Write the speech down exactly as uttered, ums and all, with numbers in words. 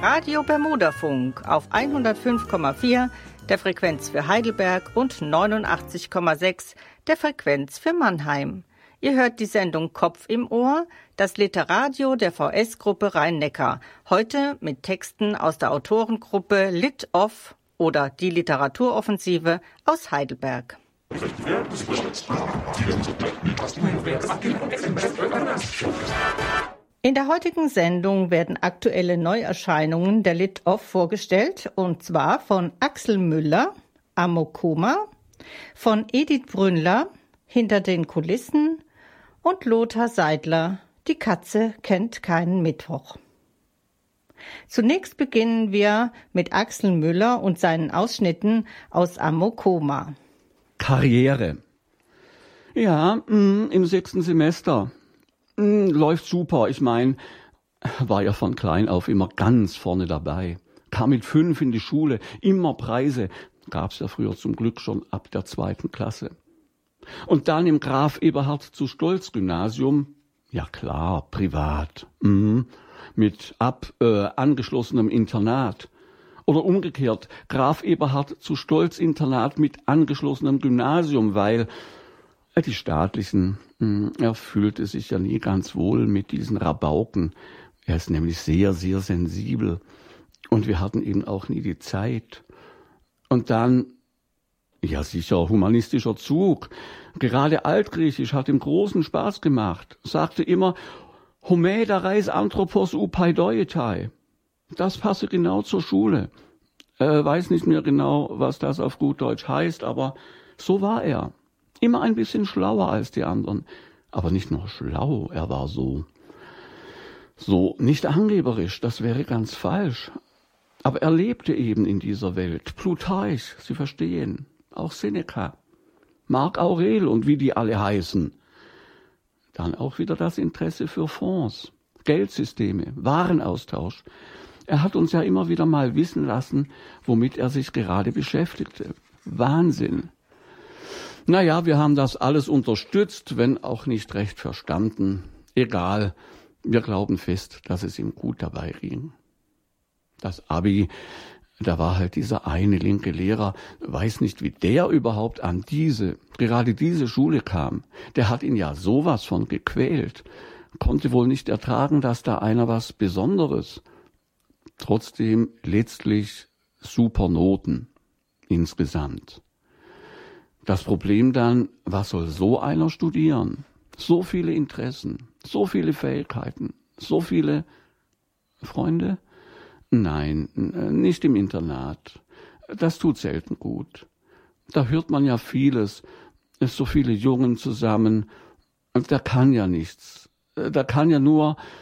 Radio Bermudafunk auf hundertfünf Komma vier der Frequenz für Heidelberg und neunundachtzig Komma sechs der Frequenz für Mannheim. Ihr hört die Sendung Kopf im Ohr, das Literadio der V S-Gruppe Rhein-Neckar. Heute mit Texten aus der Autorengruppe Lit Off oder die Literaturoffensive aus Heidelberg. In der heutigen Sendung werden aktuelle Neuerscheinungen der Lit Off vorgestellt, und zwar von Axel Müller, Amokoma, von Edith Brünnler, Hinter den Kulissen, und Lothar Seidler, Die Katze kennt keinen Mittwoch. Zunächst beginnen wir mit Axel Müller und seinen Ausschnitten aus Amokoma. Karriere. Ja, mh, im sechsten Semester. Mh, läuft super. Ich meine, war ja von klein auf immer ganz vorne dabei. Kam mit fünf in die Schule, immer Preise. Gab's ja früher zum Glück schon ab der zweiten Klasse. Und dann im Graf Eberhard zu Stolz Gymnasium, ja klar, privat, mhm. mit ab äh, angeschlossenem Internat. Oder umgekehrt, Graf Eberhard zu Stolz Internat mit angeschlossenem Gymnasium, weil äh, die staatlichen, mh, er fühlte sich ja nie ganz wohl mit diesen Rabauken. Er ist nämlich sehr, sehr sensibel. Und wir hatten eben auch nie die Zeit. Und dann, ja sicher, humanistischer Zug. Gerade Altgriechisch hat ihm großen Spaß gemacht. Sagte immer, Homeda reis anthropos u paidoitai. Das passe genau zur Schule. Äh, weiß nicht mehr genau, was das auf gut Deutsch heißt, aber so war er. Immer ein bisschen schlauer als die anderen. Aber nicht nur schlau, er war so, so nicht angeberisch, das wäre ganz falsch. Aber er lebte eben in dieser Welt. Plutarch, Sie verstehen, auch Seneca, Marc Aurel und wie die alle heißen. Dann auch wieder das Interesse für Fonds, Geldsysteme, Warenaustausch. Er hat uns ja immer wieder mal wissen lassen, womit er sich gerade beschäftigte. Wahnsinn. Naja, wir haben das alles unterstützt, wenn auch nicht recht verstanden. Egal, wir glauben fest, dass es ihm gut dabei ging. Das Abi, da war halt dieser eine linke Lehrer, weiß nicht, wie der überhaupt an diese, gerade diese Schule kam. Der hat ihn ja sowas von gequält. Konnte wohl nicht ertragen, dass da einer was Besonderes. Trotzdem letztlich super Noten insgesamt. Das Problem dann, was soll so einer studieren? So viele Interessen, so viele Fähigkeiten, so viele Freunde? Nein, nicht im Internat. Das tut selten gut. Da hört man ja vieles. Es sind so viele Jungen zusammen. Da kann ja nichts. Da kann ja nur